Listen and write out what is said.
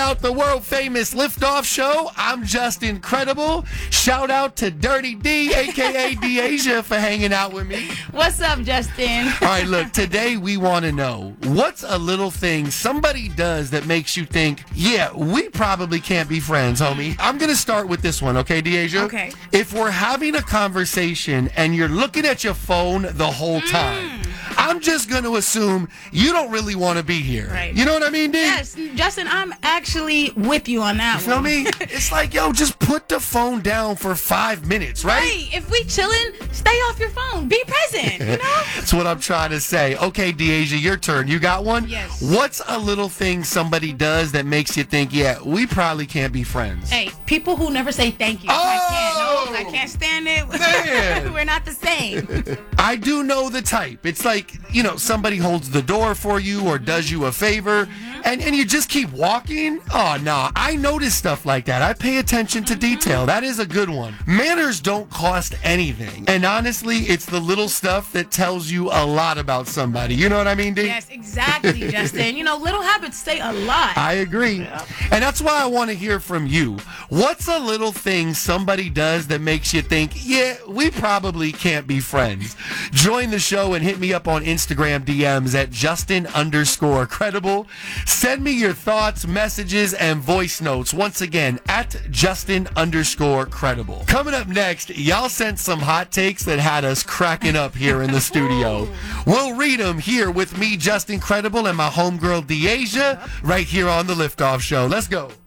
out the world famous Liftoff Show. I'm just incredible. Shout out to Dirty D, aka Deasia, for hanging out with me. What's up, Justin? All right, look, today we want to know what's a little thing somebody does that makes you think, yeah, we probably can't be friends, homie. I'm going to start with this one, okay, Deasia? Okay. If we're having a conversation and you're looking at your phone the whole time, I'm just going to assume you don't really want to be here. Right. You know what I mean, D? Yes, Justin, I'm actually with you on that You feel one. me? It's like, yo, just put the phone down for 5 minutes, right? Right. If we chilling, stay off your phone. Be present, you know? That's what I'm trying to say. Okay, Deasia, your turn. You got one? Yes. What's a little thing somebody does that makes you think, yeah, we probably can't be friends? Hey, people who never say thank you. I can't stand it. Man. We're not the same. I do know the type. It's like, you know, somebody holds the door for you or does you a favor, and you just keep walking. Oh, no. I notice stuff like that. I pay attention to detail. That is a good one. Manners don't cost anything. And honestly, it's the little stuff that tells you a lot about somebody. You know what I mean, D? Yes, exactly, Justin. You know, little habits say a lot. I agree. And that's why I want to hear from you. What's a little thing somebody does that makes you think, yeah, we probably can't be friends? Join the show and hit me up on Instagram DMs at Justin_credible. Send me your thoughts, messages, and voice notes. Once again, at Justin_credible. Coming up next, y'all sent some hot takes that had us cracking up here in the studio. We'll read them here with me, Justin Credible, and my homegirl Deasia, right here on the Liftoff Show. Let's go.